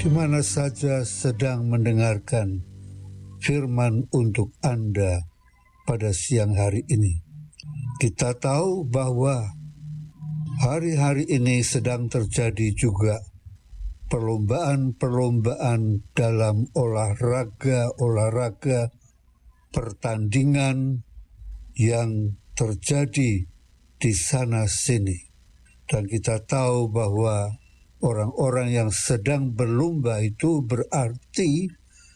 di mana saja sedang mendengarkan firman untuk Anda pada siang hari ini. Kita tahu bahwa hari-hari ini sedang terjadi juga perlombaan dalam olahraga, pertandingan yang terjadi di sana sini. Dan kita tahu bahwa orang-orang yang sedang berlomba itu berarti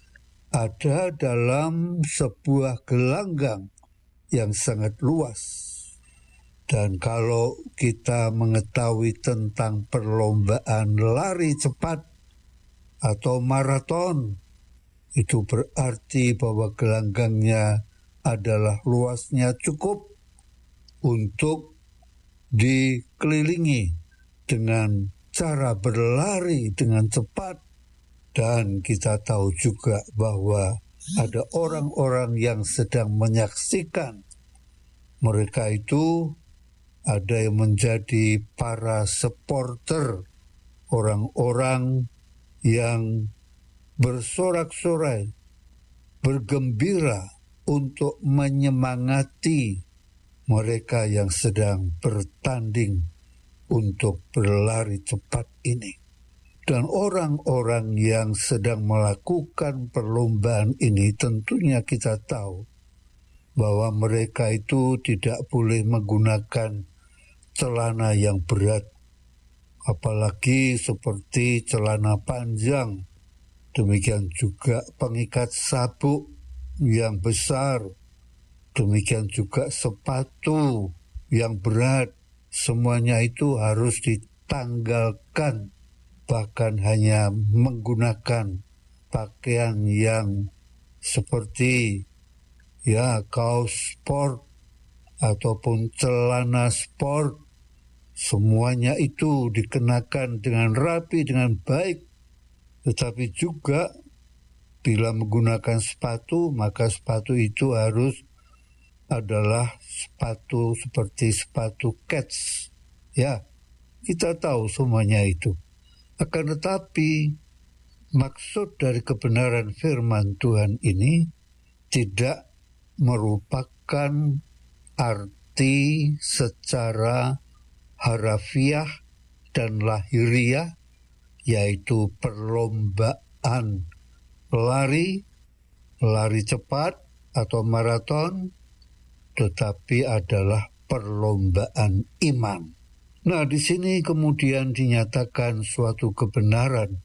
ada dalam sebuah gelanggang yang sangat luas. Dan kalau kita mengetahui tentang perlombaan lari cepat atau maraton, itu berarti bahwa gelanggangnya adalah luasnya cukup untuk dikelilingi dengan cara berlari dengan cepat. Dan kita tahu juga bahwa ada orang-orang yang sedang menyaksikan. Mereka itu ada yang menjadi para supporter, orang-orang yang bersorak-sorai, bergembira untuk menyemangati mereka yang sedang bertanding untuk berlari cepat ini. Dan orang-orang yang sedang melakukan perlombaan ini tentunya kita tahu bahwa mereka itu tidak boleh menggunakan celana yang berat, apalagi seperti celana panjang. Demikian juga pengikat sabuk yang besar, demikian juga sepatu yang berat. Semuanya itu harus ditanggalkan, bahkan hanya menggunakan pakaian yang seperti kaos sport ataupun celana sport. Semuanya itu dikenakan dengan rapi, dengan baik. Tetapi juga bila menggunakan sepatu, maka sepatu itu harus adalah sepatu seperti sepatu kets. Ya, kita tahu semuanya itu. Akan tetapi maksud dari kebenaran firman Tuhan ini tidak merupakan arti secara harafiah dan lahiriah, yaitu perlombaan lari cepat atau maraton, tetapi adalah perlombaan iman. Nah, di sini kemudian dinyatakan suatu kebenaran.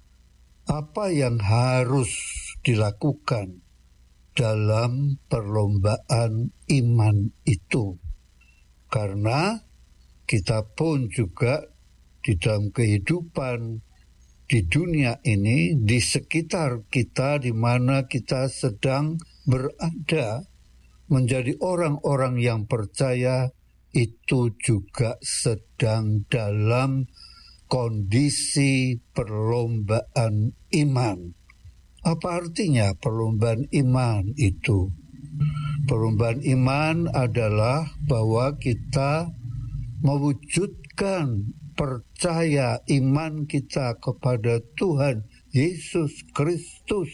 Apa yang harus dilakukan dalam perlombaan iman itu? Karena kita pun juga di dalam kehidupan di dunia ini, di sekitar kita, di mana kita sedang berada, menjadi orang-orang yang percaya, itu juga sedang dalam kondisi perlombaan iman. Apa artinya perlombaan iman itu? Perlombaan iman adalah bahwa kita mewujudkan percaya iman kita kepada Tuhan Yesus Kristus,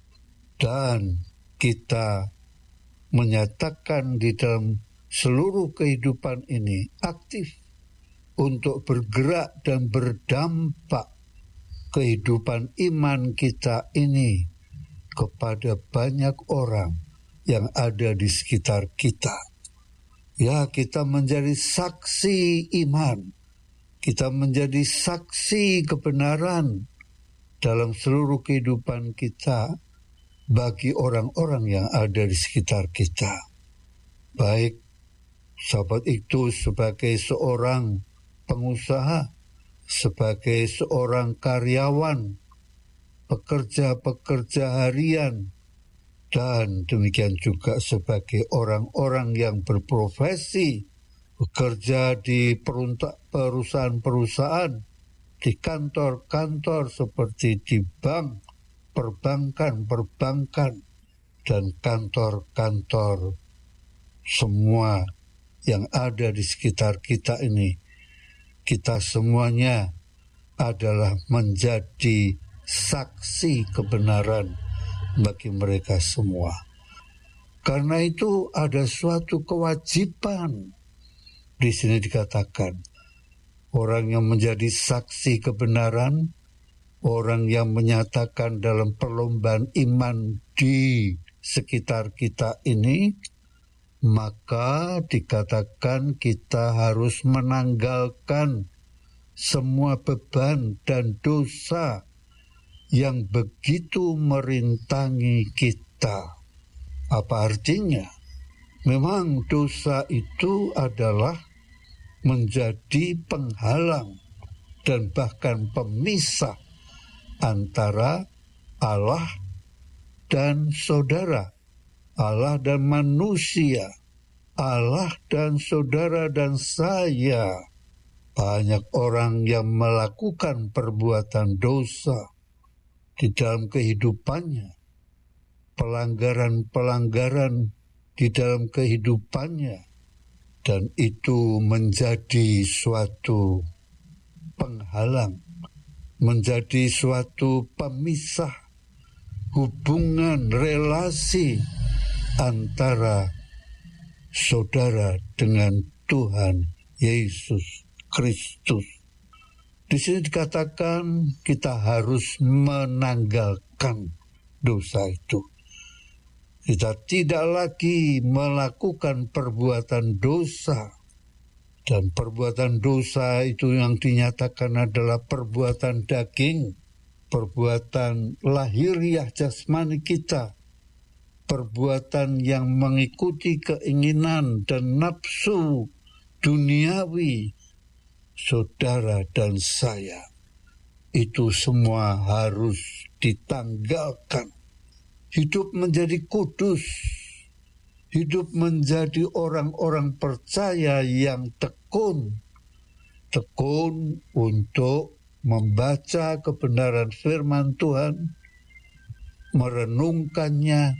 dan kita menyatakan di dalam seluruh kehidupan ini aktif untuk bergerak dan berdampak kehidupan iman kita ini kepada banyak orang yang ada di sekitar kita. Ya, kita menjadi saksi iman, kita menjadi saksi kebenaran dalam seluruh kehidupan kita bagi orang-orang yang ada di sekitar kita. Baik sahabat itu sebagai seorang pengusaha, sebagai seorang karyawan, pekerja-pekerja harian, dan demikian juga sebagai orang-orang yang berprofesi, bekerja di perusahaan-perusahaan, di kantor-kantor seperti di bank, perbankan, dan kantor-kantor semua yang ada di sekitar kita ini. Kita semuanya adalah menjadi saksi kebenaran bagi mereka semua. Karena itu ada suatu kewajiban. Di sini dikatakan, orang yang menjadi saksi kebenaran, orang yang menyatakan dalam perlombaan iman di sekitar kita ini, maka dikatakan kita harus menanggalkan semua beban dan dosa yang begitu merintangi kita. Apa artinya? Memang dosa itu adalah menjadi penghalang dan bahkan pemisah antara Allah dan saudara, Allah dan manusia, Allah dan saudara dan saya. Banyak orang yang melakukan perbuatan dosa di dalam kehidupannya, pelanggaran-pelanggaran di dalam kehidupannya, dan itu menjadi suatu penghalang, menjadi suatu pemisah hubungan relasi antara saudara dengan Tuhan Yesus Kristus. Di sini dikatakan kita harus menanggalkan dosa itu. Kita tidak lagi melakukan perbuatan dosa. Dan perbuatan dosa itu yang dinyatakan adalah perbuatan daging, perbuatan lahiriah jasmani kita, perbuatan yang mengikuti keinginan dan nafsu duniawi saudara dan saya. Itu semua harus ditanggalkan. Hidup menjadi kudus, hidup menjadi orang-orang percaya yang tekun untuk membaca kebenaran firman Tuhan, merenungkannya,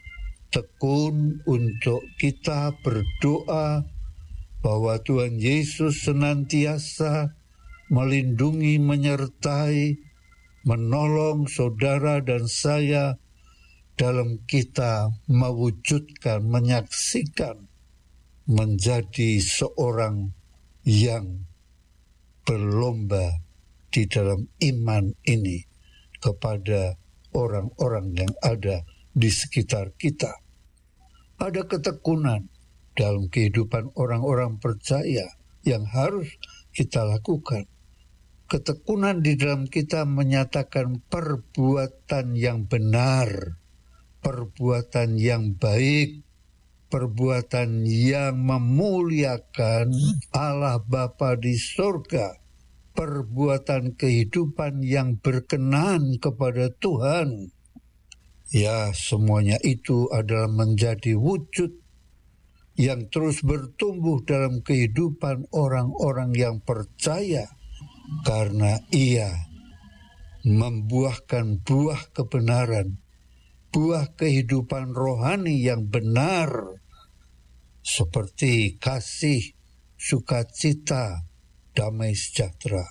tekun untuk kita berdoa bahwa Tuhan Yesus senantiasa melindungi, menyertai, menolong saudara dan saya dalam kita mewujudkan, menyaksikan, menjadi seorang yang berlomba di dalam iman ini kepada orang-orang yang ada di sekitar kita. Ada ketekunan dalam kehidupan orang-orang percaya yang harus kita lakukan. Ketekunan di dalam kita menyatakan perbuatan yang benar, perbuatan yang baik, perbuatan yang memuliakan Allah Bapa di surga, perbuatan kehidupan yang berkenan kepada Tuhan. Ya, semuanya itu adalah menjadi wujud yang terus bertumbuh dalam kehidupan orang-orang yang percaya, karena ia membuahkan buah kebenaran, buah kehidupan rohani yang benar, seperti kasih, sukacita, damai sejahtera,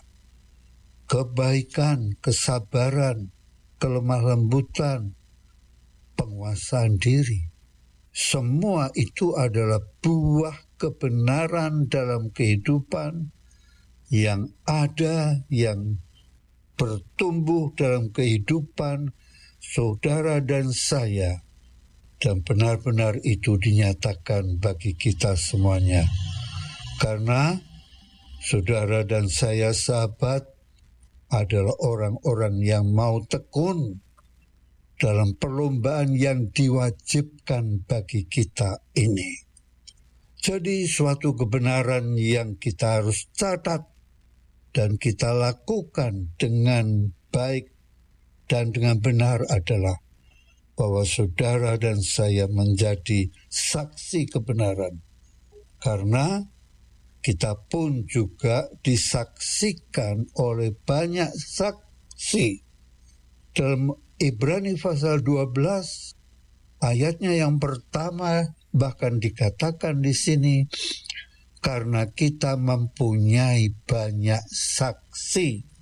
kebaikan, kesabaran, kelemah lembutan, penguasaan diri. Semua itu adalah buah kebenaran dalam kehidupan yang ada, yang bertumbuh dalam kehidupan saudara dan saya, dan benar-benar itu dinyatakan bagi kita semuanya. Karena saudara dan saya, sahabat, adalah orang-orang yang mau tekun dalam perlombaan yang diwajibkan bagi kita ini. Jadi suatu kebenaran yang kita harus catat dan kita lakukan dengan baik dan dengan benar adalah bahwa saudara dan saya menjadi saksi kebenaran. Karena kita pun juga disaksikan oleh banyak saksi. Dalam Ibrani pasal 12 ayatnya yang pertama bahkan dikatakan di sini, karena kita mempunyai banyak saksi.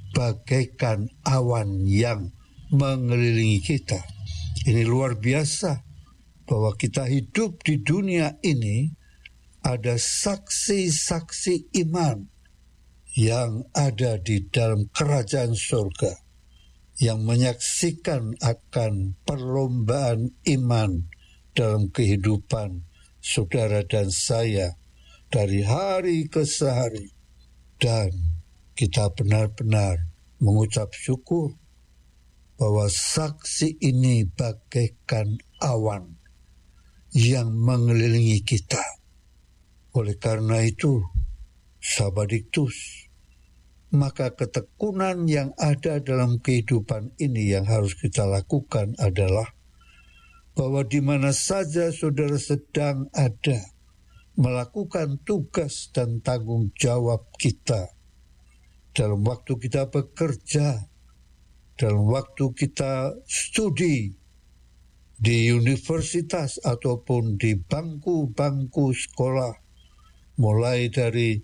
bagaikan awan yang mengelilingi kita. Ini luar biasa bahwa kita hidup di dunia ini, ada saksi-saksi iman yang ada di dalam kerajaan surga, yang menyaksikan akan perlombaan iman dalam kehidupan saudara dan saya dari hari ke hari. Dan kita benar-benar mengucap syukur bahwa saksi ini bagaikan awan yang mengelilingi kita. Oleh karena itu, sahabat Diktus, maka ketekunan yang ada dalam kehidupan ini yang harus kita lakukan adalah bahwa di mana saja saudara sedang ada, melakukan tugas dan tanggung jawab kita, dalam waktu kita bekerja, dalam waktu kita studi di universitas ataupun di bangku-bangku sekolah, mulai dari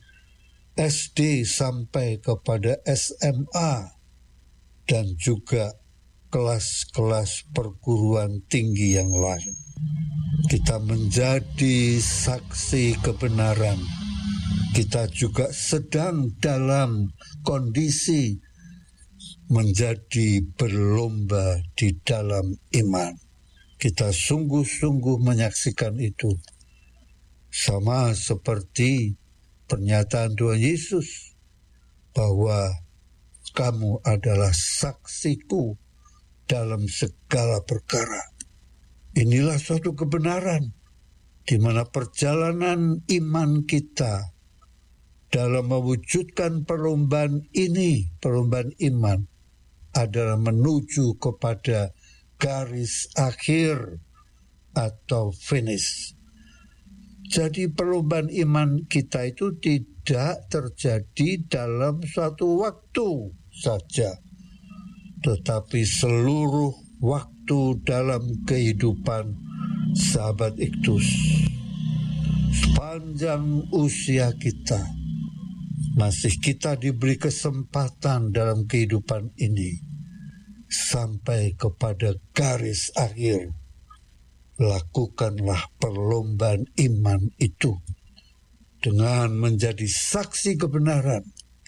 SD sampai kepada SMA, dan juga kelas-kelas perguruan tinggi yang lain. Kita menjadi saksi kebenaran. Kita juga sedang dalam kondisi menjadi berlomba di dalam iman. Kita sungguh-sungguh menyaksikan itu. Sama seperti pernyataan Tuhan Yesus bahwa kamu adalah saksiku dalam segala perkara. Inilah suatu kebenaran di mana perjalanan iman kita dalam mewujudkan perlombaan ini, perlombaan iman, adalah menuju kepada garis akhir atau finish. Jadi perlombaan iman kita itu tidak terjadi dalam suatu waktu saja, tetapi seluruh waktu dalam kehidupan sahabat Iktus. Sepanjang usia kita, masih kita diberi kesempatan dalam kehidupan ini sampai kepada garis akhir. Lakukanlah perlombaan iman itu dengan menjadi saksi kebenaran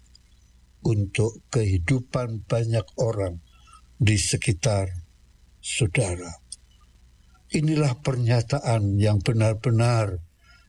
untuk kehidupan banyak orang di sekitar saudara. Inilah pernyataan yang benar-benar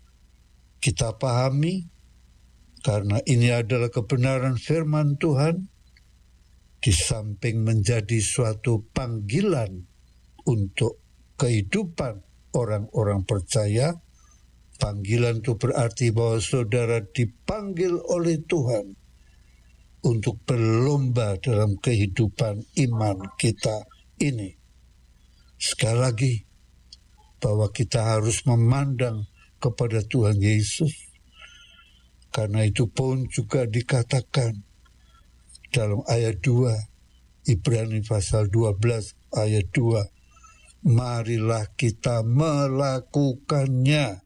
kita pahami, karena ini adalah kebenaran firman Tuhan, di samping menjadi suatu panggilan untuk kehidupan orang-orang percaya. Panggilan itu berarti bahwa saudara dipanggil oleh Tuhan untuk berlomba dalam kehidupan iman kita ini. Sekali lagi, bahwa kita harus memandang kepada Tuhan Yesus. Karena itu pun juga dikatakan dalam ayat 2, Ibrani pasal 12 ayat 2, marilah kita melakukannya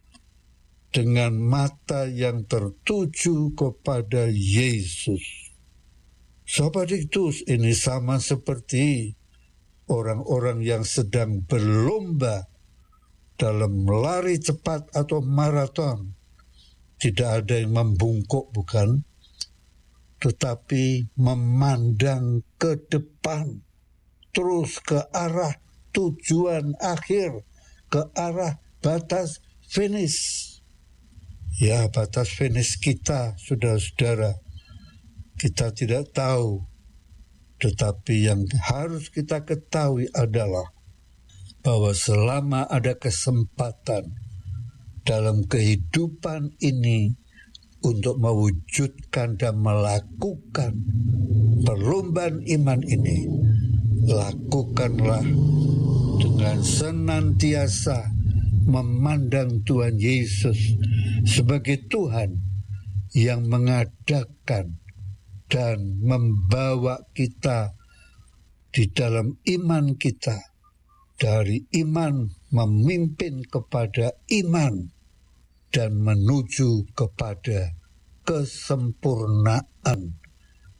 dengan mata yang tertuju kepada Yesus. Sahabat Diktus, ini sama seperti orang-orang yang sedang berlomba dalam lari cepat atau maraton. Tidak ada yang membungkuk, bukan? Tetapi memandang ke depan, terus ke arah tujuan akhir, ke arah batas finish. Ya, batas finish kita, saudara-saudara, kita tidak tahu. Tetapi yang harus kita ketahui adalah bahwa selama ada kesempatan dalam kehidupan ini untuk mewujudkan dan melakukan perlombaan iman ini, lakukanlah dengan senantiasa memandang Tuhan Yesus sebagai Tuhan yang mengadakan dan membawa kita di dalam iman kita, dari iman memimpin kepada iman dan menuju kepada kesempurnaan.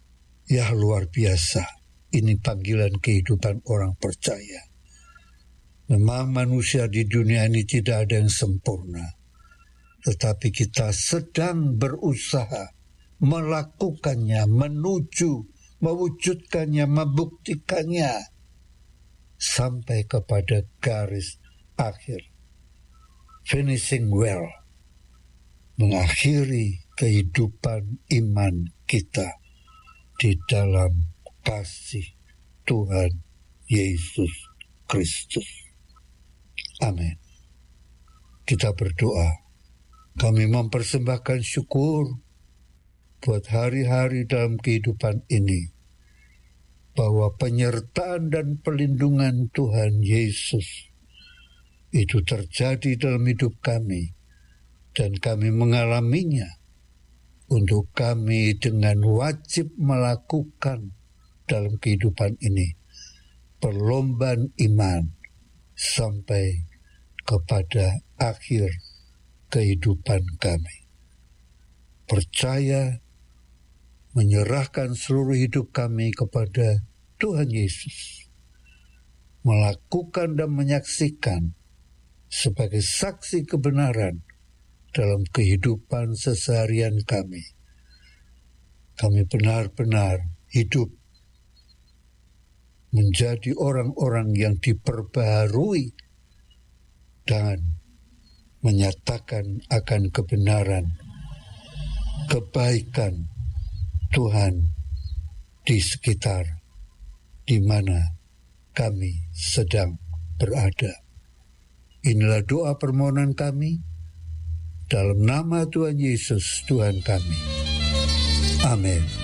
Ya, luar biasa. Ini panggilan kehidupan orang percaya. Memang manusia di dunia ini tidak ada yang sempurna, tetapi kita sedang berusaha melakukannya, mewujudkannya, membuktikannya sampai kepada garis akhir. Finishing well, mengakhiri kehidupan iman kita di dalam kasih Tuhan Yesus Kristus. Amin. Kita berdoa. Kami mempersembahkan syukur buat hari-hari dalam kehidupan ini, bahwa penyertaan dan perlindungan Tuhan Yesus itu terjadi dalam hidup kami, dan kami mengalaminya. Untuk kami dengan wajib melakukan dalam kehidupan ini perlombaan iman sampai kepada akhir kehidupan kami. Percaya, menyerahkan seluruh hidup kami kepada Tuhan Yesus, melakukan dan menyaksikan sebagai saksi kebenaran dalam kehidupan seseharian kami. Kami benar-benar hidup menjadi orang-orang yang diperbaharui dan menyatakan akan kebenaran, kebaikan Tuhan di sekitar di mana kami sedang berada. Inilah doa permohonan kami dalam nama Tuhan Yesus, Tuhan kami. Amin.